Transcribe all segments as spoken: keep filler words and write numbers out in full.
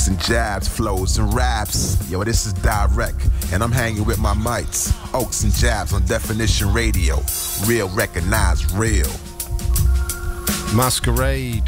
Hooks and jabs, flows and raps. Yo, this is Direct, and I'm hanging with my mites. Oaks and jabs on Definition Radio. Real, recognized, real. Masquerade,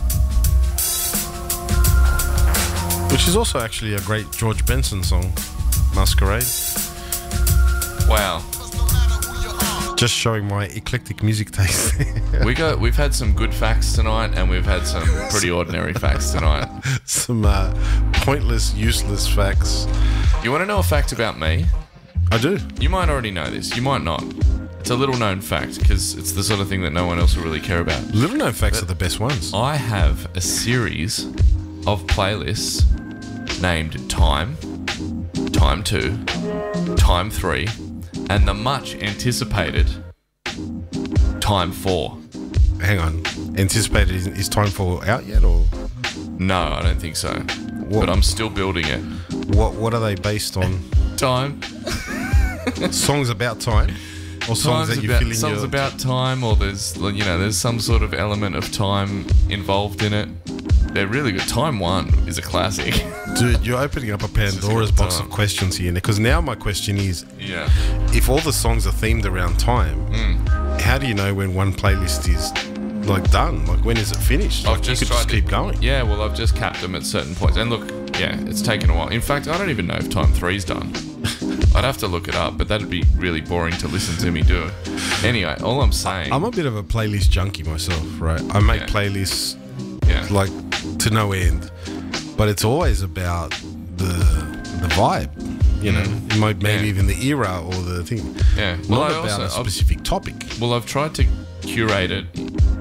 which is also actually a great George Benson song. Masquerade. Wow. Just showing my eclectic music taste. we got, we've had some good facts tonight, and we've had some pretty ordinary facts tonight. Some uh, pointless, useless facts. You want to know a fact about me? I do. You might already know this. You might not. It's a little known fact because it's the sort of thing that no one else will really care about. Little known facts But are the best ones. I have a series of playlists named Time, Time two, Time three, and the much anticipated Time four. Hang on. Anticipated is, is Time for out yet, or No, I don't think so. What- But I'm still building it. what? What are they based on? Time. Songs about time, or songs Time's that you about, feel in songs your about time, or there's you know there's some sort of element of time involved in it. They're really good. Time one is a classic. Dude, you're opening up a Pandora's got box time. of questions here. Because now my question is, Yeah. if all the songs are themed around time, Mm. how do you know when one playlist is like done? Like when is it finished? I've Like, just you could tried just to- keep going. Yeah, well, I've just capped them at certain points. And look, yeah, it's taken a while. In fact, I don't even know if Time three's done. I'd have to look it up, but that'd be really boring to listen to me do it. Anyway, all I'm saying... I'm a bit of a playlist junkie myself, right? I make Yeah. playlists yeah. like to no end, but it's always about the the vibe, you know, Mm. Mo- maybe Yeah. even the era or the thing. Yeah. Well, Not I about also, a I've- specific topic. Well, I've tried to curate it